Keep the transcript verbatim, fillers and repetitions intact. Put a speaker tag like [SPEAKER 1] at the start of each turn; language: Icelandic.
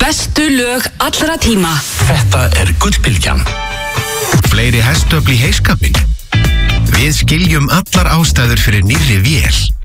[SPEAKER 1] Bestu lög allra tíma.
[SPEAKER 2] Þetta er Gullbylgjan.
[SPEAKER 3] Fleiri hestöfl í heiskapinn. Við skiljum allar ástæður fyrir nýrri vél.